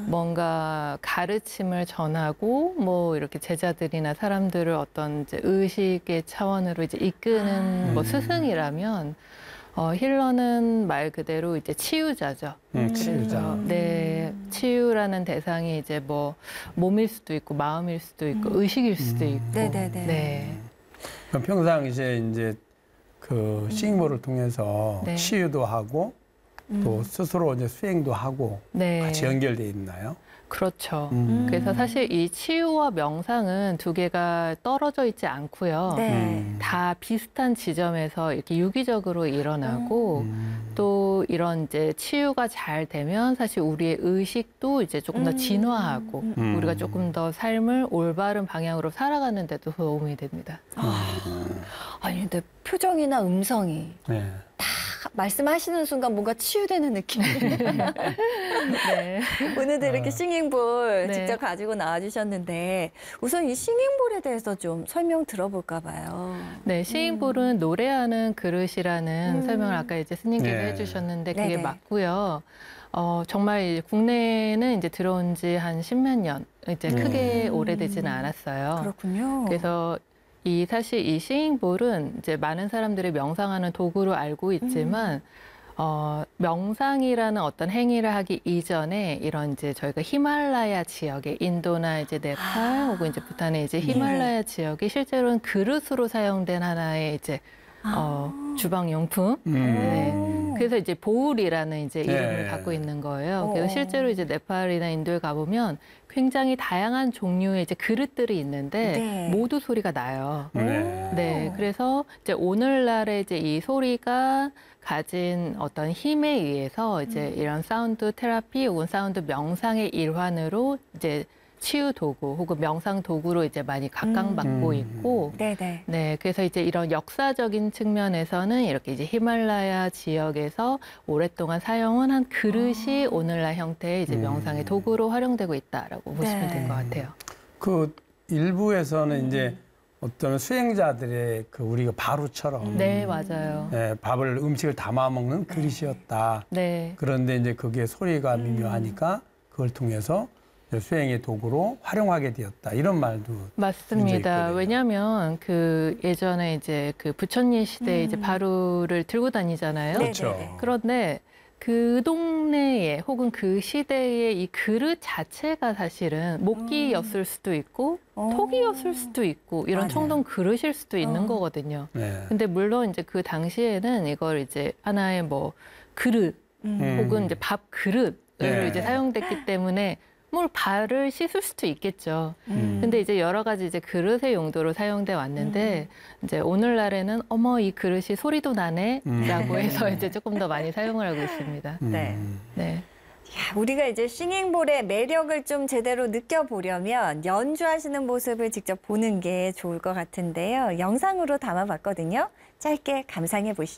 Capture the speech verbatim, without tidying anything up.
뭔가 가르침을 전하고 뭐 이렇게 제자들이나 사람들을 어떤 이제 의식의 차원으로 이제 이끄는 아. 뭐 스승이라면 어, 힐러는 말 그대로 이제 치유자죠. 음, 치유자. 그래서 네, 치유라는 대상이 이제 뭐 몸일 수도 있고 마음일 수도 있고 음. 의식일 수도 있고. 네네네. 네. 그럼 평상시에 이제 그 싱잉볼을 통해서 네. 치유도 하고 또 음. 스스로 이제 수행도 하고 네. 같이 연결돼 있나요? 그렇죠. 음. 그래서 사실 이 치유와 명상은 두 개가 떨어져 있지 않고요. 네. 음. 다 비슷한 지점에서 이렇게 유기적으로 일어나고 음. 또 이런 이제 치유가 잘 되면 사실 우리의 의식도 이제 조금 더 음. 진화하고 음. 우리가 조금 더 삶을 올바른 방향으로 살아가는 데도 도움이 됩니다. 아니 근데 표정이나 음성이 네. 다 말씀하시는 순간 뭔가 치유되는 느낌이에요. 네. 오늘도 이렇게 어. 싱잉볼 네. 직접 가지고 나와주셨는데 우선 이 싱잉볼에 대해서 좀 설명 들어볼까 봐요. 네, 시인볼은 노래하는 그릇이라는 음. 설명을 아까 이제 스님께서 네. 해주셨는데 그게 네네. 맞고요. 어, 정말 이제 국내에는 이제 들어온 지 한 십몇 년, 이제 음. 크게 오래되지는 않았어요. 그렇군요. 그래서 이 사실 이 시잉볼은 이제 많은 사람들이 명상하는 도구로 알고 있지만 어, 명상이라는 어떤 행위를 하기 이전에 이런 이제 저희가 히말라야 지역에 인도나 이제 네팔 아. 혹은 이제 부탄의 이제 네. 히말라야 지역이 실제로는 그릇으로 사용된 하나의 이제 어, 주방 용품. 음. 네. 그래서 이제 보울이라는 이제 이름을 네. 갖고 있는 거예요. 어. 그래서 실제로 이제 네팔이나 인도에 가보면 굉장히 다양한 종류의 이제 그릇들이 있는데 네. 모두 소리가 나요. 네. 네, 그래서 이제 오늘날의 이제 이 소리가 가진 어떤 힘에 의해서 이제 이런 사운드 테라피 혹은 사운드 명상의 일환으로 이제 치유 도구 혹은 명상 도구로 이제 많이 각광받고 음. 있고, 네네. 네, 그래서 이제 이런 역사적인 측면에서는 이렇게 이제 히말라야 지역에서 오랫동안 사용은 한 그릇이 오늘날 형태의 이제 음. 명상의 도구로 활용되고 있다라고 보시면 네. 될 것 같아요. 그 일부에서는 음. 이제 어떤 수행자들의 그 우리가 바루처럼 네, 맞아요. 예, 밥을 음식을 담아 먹는 그릇이었다. 네. 그런데 이제 그게 소리가 미묘하니까 그걸 통해서 이제 수행의 도구로 활용하게 되었다. 이런 말도 맞습니다. 있거든요. 왜냐하면 그 예전에 이제 그 부처님 시대에 이제 음. 바루를 들고 다니잖아요. 그렇죠. 네네네. 그런데 그 동네에 혹은 그 시대의 이 그릇 자체가 사실은 모기였을 수도 있고 어. 토기였을 수도 있고 이런 맞아요. 청동 그릇일 수도 있는 어. 거거든요. 네. 근데 물론 이제 그 당시에는 이걸 이제 하나의 뭐 그릇 음. 혹은 이제 밥 그릇으로 네. 이제 사용됐기 때문에 뭘 발을 씻을 수도 있겠죠. 음. 근데 이제 여러 가지 이제 그릇의 용도로 사용돼 왔는데 이제 오늘날에는 어머 이 그릇이 소리도 나네라고 음. 해서 이제 조금 더 많이 사용을 하고 있습니다. 네. 음. 네. 야, 우리가 이제 싱잉볼의 매력을 좀 제대로 느껴보려면 연주하시는 모습을 직접 보는 게 좋을 것 같은데요. 영상으로 담아봤거든요. 짧게 감상해 보시죠.